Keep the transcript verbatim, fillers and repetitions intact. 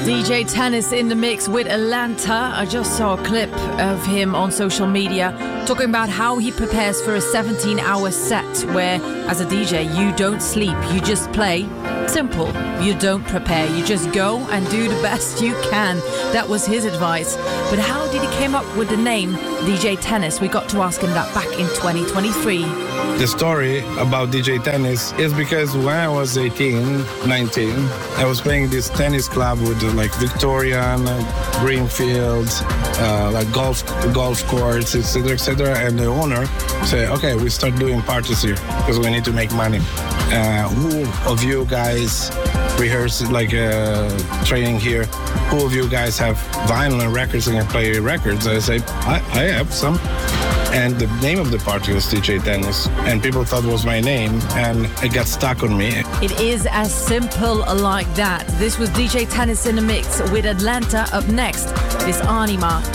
D J Tennis in the mix with Atlanta. I just saw a clip of him on social media talking about how he prepares for a seventeen hour set where, as a D J, you don't sleep, you just play. Simple. You don't prepare, you just go and do the best you can. That was his advice. But how did he come up with the name D J Tennis? We got to ask him that back in twenty twenty-three. The story about D J Tennis is because when I was eighteen, nineteen, I was playing this tennis club with uh, like Victorian, uh, Greenfield, uh, like golf golf courts, et cetera, et cetera. And the owner said, okay, we start doing parties here because we need to make money. Uh, who of you guys rehearse like uh, training here? Who of you guys have vinyl and records and can play records? I say, I, I have some. And the name of the party was D J Tennis, and people thought it was my name, and it got stuck on me. It is as simple like that. This was D J Tennis in the mix with Atlanta. Up next is Anima